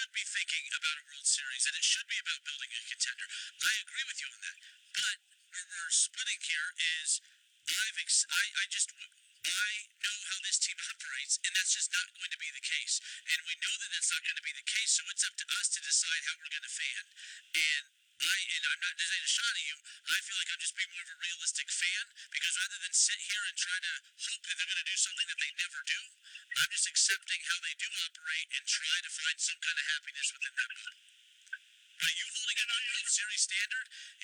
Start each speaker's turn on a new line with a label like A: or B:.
A: should be thinking about a World Series, and it should be about building a contender. I agree with you on that. But where we're splitting here is I know how this team operates, and that's just not going to be the case. And we know that that's not going to be the case, so it's up to us to decide how we're going to fan. And I'm not saying a shot at you. I feel like I'm just being more of a realistic fan because rather than sit here and try to hope that they're going to do something that they never do, I'm just accepting how they do operate and try to find some kind of happiness within that moment. But you holding it on World Series standard